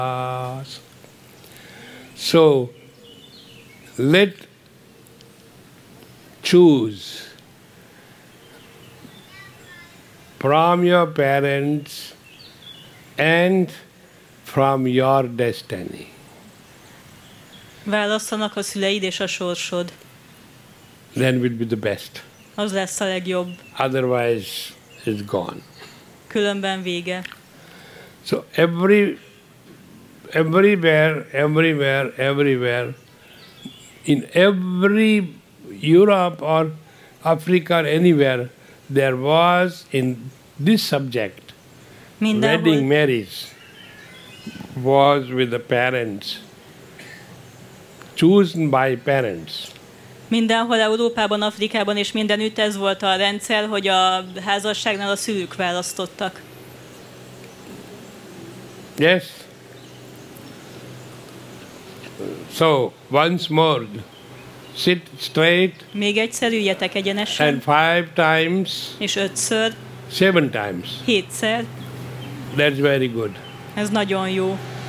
So, let choose from your parents and from your destiny. Válasszanak a szüleid és a sorsod. Then will be the best. Az lesz a legjobb. Otherwise, it's gone. Különben vége. So everywhere, in every Europe or Africa or anywhere, there was in this subject, wedding marriage was with the parents, chosen by parents. Mindenhol Európában, Afrikában és mindenütt ez volt a rendszer, hogy a házasságnál a szülők választottak. Yes. So, once more, sit straight. Még egyszer üljetek egyenesen. And 5 times. És 5-ször. 7 times. 7-szer. That's very good. Ez nagyon jó.